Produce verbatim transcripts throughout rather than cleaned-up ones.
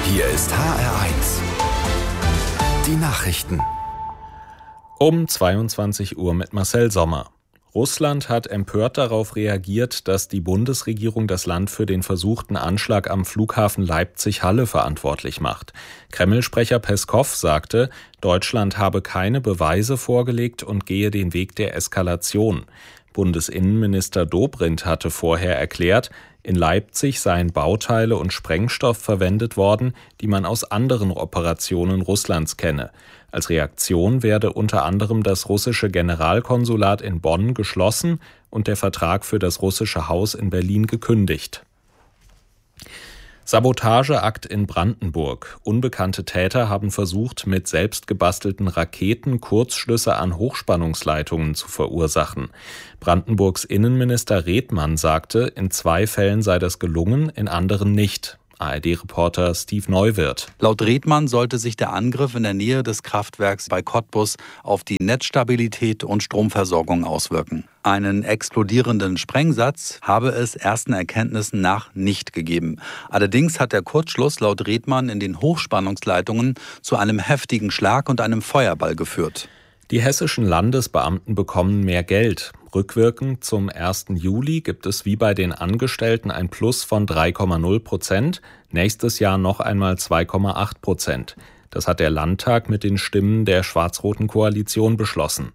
Hier ist H R eins. Die Nachrichten. Um zweiundzwanzig Uhr mit Marcel Sommer. Russland hat empört darauf reagiert, dass die Bundesregierung das Land für den versuchten Anschlag am Flughafen Leipzig-Halle verantwortlich macht. Kreml-Sprecher Peskow sagte, Deutschland habe keine Beweise vorgelegt und gehe den Weg der Eskalation. Bundesinnenminister Dobrindt hatte vorher erklärt, in Leipzig seien Bauteile und Sprengstoff verwendet worden, die man aus anderen Operationen Russlands kenne. Als Reaktion werde unter anderem das russische Generalkonsulat in Bonn geschlossen und der Vertrag für das russische Haus in Berlin gekündigt. Sabotageakt in Brandenburg. Unbekannte Täter haben versucht, mit selbstgebastelten Raketen Kurzschlüsse an Hochspannungsleitungen zu verursachen. Brandenburgs Innenminister Redmann sagte, in zwei Fällen sei das gelungen, in anderen nicht. A R D-Reporter Steve Neuwirth. Laut Redmann sollte sich der Angriff in der Nähe des Kraftwerks bei Cottbus auf die Netzstabilität und Stromversorgung auswirken. Einen explodierenden Sprengsatz habe es ersten Erkenntnissen nach nicht gegeben. Allerdings hat der Kurzschluss laut Redmann in den Hochspannungsleitungen zu einem heftigen Schlag und einem Feuerball geführt. Die hessischen Landesbeamten bekommen mehr Geld. Rückwirkend zum ersten Juli gibt es wie bei den Angestellten ein Plus von drei Komma null Prozent, nächstes Jahr noch einmal zwei Komma acht Prozent. Das hat der Landtag mit den Stimmen der schwarz-roten Koalition beschlossen.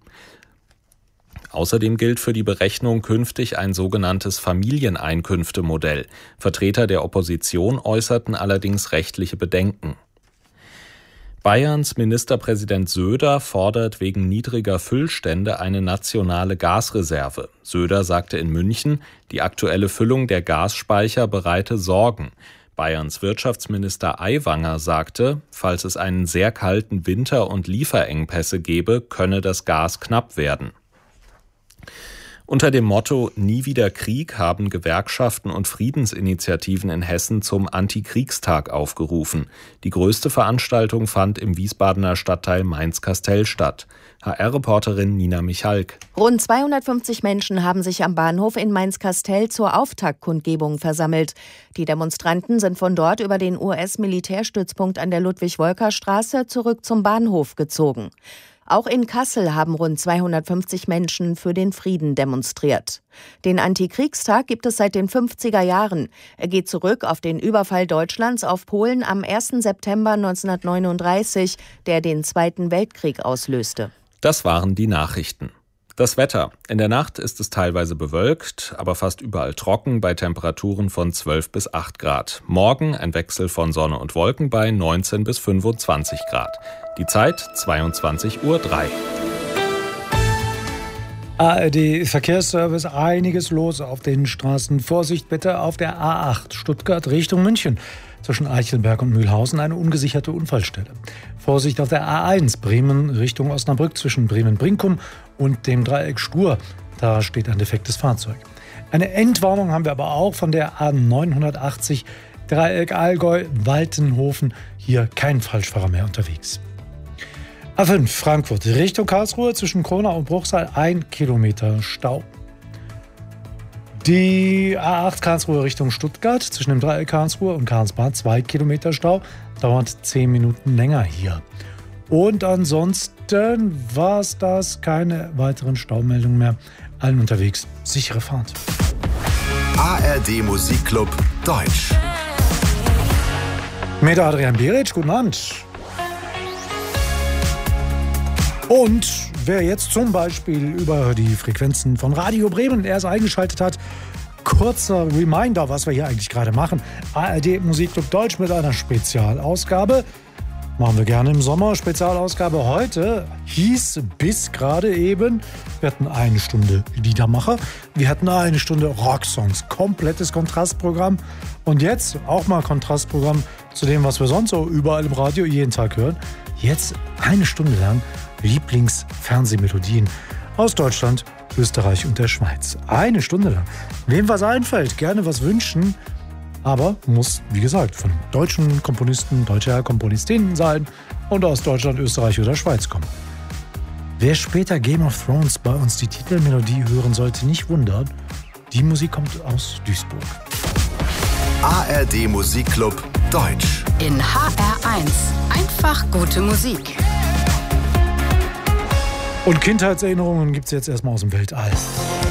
Außerdem gilt für die Berechnung künftig ein sogenanntes Familieneinkünftemodell. Vertreter der Opposition äußerten allerdings rechtliche Bedenken. Bayerns Ministerpräsident Söder fordert wegen niedriger Füllstände eine nationale Gasreserve. Söder sagte in München, die aktuelle Füllung der Gasspeicher bereite Sorgen. Bayerns Wirtschaftsminister Aiwanger sagte, falls es einen sehr kalten Winter und Lieferengpässe gebe, könne das Gas knapp werden. Unter dem Motto Nie wieder Krieg haben Gewerkschaften und Friedensinitiativen in Hessen zum Antikriegstag aufgerufen. Die größte Veranstaltung fand im Wiesbadener Stadtteil Mainz-Kastel statt. H R-Reporterin Nina Michalk. Rund zweihundertfünfzig Menschen haben sich am Bahnhof in Mainz-Kastel zur Auftaktkundgebung versammelt. Die Demonstranten sind von dort über den U S-Militärstützpunkt an der Ludwig-Wolker-Straße zurück zum Bahnhof gezogen. Auch in Kassel haben rund zweihundertfünfzig Menschen für den Frieden demonstriert. Den Antikriegstag gibt es seit den fünfziger Jahren. Er geht zurück auf den Überfall Deutschlands auf Polen am ersten September neunzehnhundertneununddreißig, der den Zweiten Weltkrieg auslöste. Das waren die Nachrichten. Das Wetter. In der Nacht ist es teilweise bewölkt, aber fast überall trocken bei Temperaturen von zwölf bis acht Grad. Morgen ein Wechsel von Sonne und Wolken bei neunzehn bis fünfundzwanzig Grad. Die Zeit zweiundzwanzig Uhr drei. A R D Verkehrsservice, einiges los auf den Straßen. Vorsicht bitte auf der A acht Stuttgart Richtung München. Zwischen Eichelberg und Mühlhausen eine ungesicherte Unfallstelle. Vorsicht auf der A eins Bremen Richtung Osnabrück zwischen Bremen-Brinkum und dem Dreieck Stur. Da steht ein defektes Fahrzeug. Eine Endwarnung haben wir aber auch von der A neunhundertachtzig Dreieck Allgäu-Waltenhofen. Hier kein Falschfahrer mehr unterwegs. A fünf Frankfurt Richtung Karlsruhe zwischen Kronau und Bruchsal ein Kilometer Stau. Die A acht Karlsruhe Richtung Stuttgart zwischen dem Dreieck Karlsruhe und Karlsbad zwei Kilometer Stau. Dauert zehn Minuten länger hier. Und ansonsten war es das. Keine weiteren Staumeldungen mehr. Allen unterwegs. Sichere Fahrt. A R D Musikclub Deutsch. Mit Adrian Beric, guten Abend. Und wer jetzt zum Beispiel über die Frequenzen von Radio Bremen erst eingeschaltet hat, kurzer Reminder, was wir hier eigentlich gerade machen. A R D Musikclub Deutsch mit einer Spezialausgabe. Machen wir gerne im Sommer. Spezialausgabe heute hieß bis gerade eben, wir hatten eine Stunde Liedermacher, wir hatten eine Stunde Rocksongs, komplettes Kontrastprogramm. Und jetzt auch mal Kontrastprogramm zu dem, was wir sonst so überall im Radio jeden Tag hören. Jetzt eine Stunde lang Lieblingsfernsehmelodien aus Deutschland, Österreich und der Schweiz. Eine Stunde lang. Wem was einfällt, gerne was wünschen. Aber muss, wie gesagt, von deutschen Komponisten, deutscher Komponistinnen sein und aus Deutschland, Österreich oder Schweiz kommen. Wer später Game of Thrones bei uns die Titelmelodie hören sollte, nicht wundern. Die Musik kommt aus Duisburg. A R D Musikclub Deutsch. In H R eins. Einfach gute Musik. Und Kindheitserinnerungen gibt es jetzt erstmal aus dem Weltall.